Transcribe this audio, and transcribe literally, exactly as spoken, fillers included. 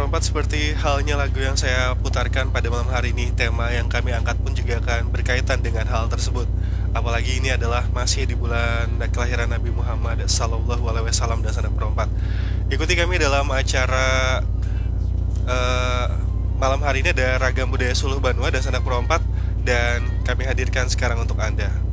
Seperempat seperti halnya lagu yang saya putarkan pada malam hari ini, tema yang kami angkat pun juga akan berkaitan dengan hal tersebut. Apalagi ini adalah masih di bulan kelahiran Nabi Muhammad Sallallahu Alaihi Wasallam dan sanak perempat. Ikuti kami dalam acara eh, malam hari ini, ada ragam budaya Suluh Banua dan sanak perempat, dan kami hadirkan sekarang untuk Anda.